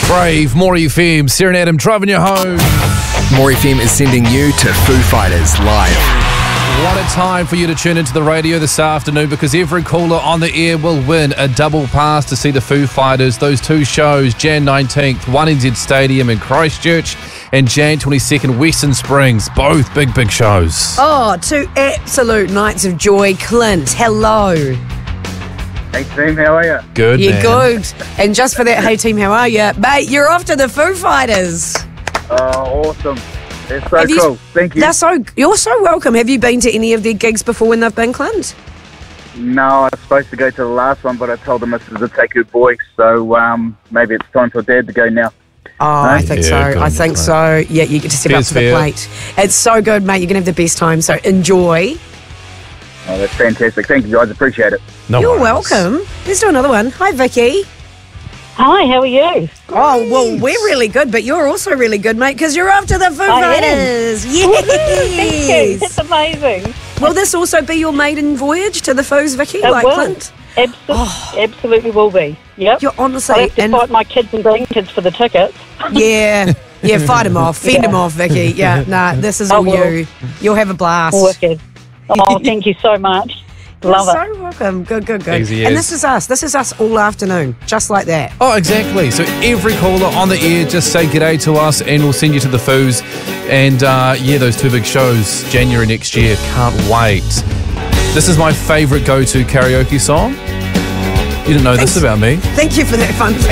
Brave, More FM, Sarah and Adam driving you home. More FM is sending you to Foo Fighters live. What a time for you to tune into the radio this afternoon, because every caller on the air will win a double pass to see the Foo Fighters. Those two shows, Jan 19th, 1NZ Stadium in Christchurch, and Jan 22nd, Western Springs. Both big shows. Oh, two absolute nights of joy. Clint, hello. Hey team, how are you? Good, Yeah, man. good. And just for that, hey team, how are you? Mate, you're off to the Foo Fighters. Oh, awesome. It's so cool. Thank you. You're so welcome. Have you been to any of their gigs before when they've been, Clint? No, I was supposed to go to the last one, but I told them this is to take good boy, so maybe it's time for Dad to go now. Oh, I think Yeah, so. good I on think you, so. Yeah, you get to step up Cheers to the for you. plate. It's so good, mate. You're going to have the best time, so enjoy. Oh, that's fantastic. Thank you, guys. Appreciate it. No You're worries. welcome. Let's do another one. Hi, Vicky. Hi, how are you? Oh, well, we're really good, but you're also really good, mate, because you're off to the Foo I am. Fighters. Thank you. Yes. That's amazing. Will this also be your maiden voyage to the Foos, Vicky, It like will. Clint? Absolutely will be. Yep. You're I'll honestly... have to fight my kids and grandkids for the tickets. Yeah, fight them off. Fend them off, Vicky. Yeah, nah, this is I all will. you. You'll have a blast. Wicked. Oh, thank you so much. Love You're it. so welcome. Good. Easy And as. this is us. This is us all afternoon, just like that. Oh, exactly. So every caller on the air, just say g'day to us and we'll send you to the Foos. And those two big shows, January next year. Can't wait. This is my favourite go-to karaoke song. You didn't know this about me. Thank you for that fun